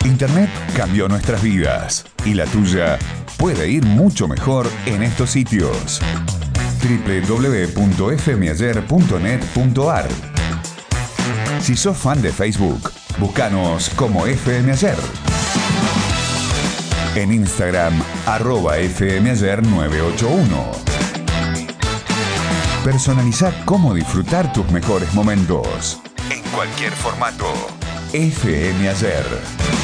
Internet cambió nuestras vidas y la tuya puede ir mucho mejor en estos sitios. www.fmayer.net.ar. Si sos fan de Facebook, búscanos como FM Ayer. En Instagram, @FMayer981. Personaliza cómo disfrutar tus mejores momentos. En cualquier formato. FM Ayer.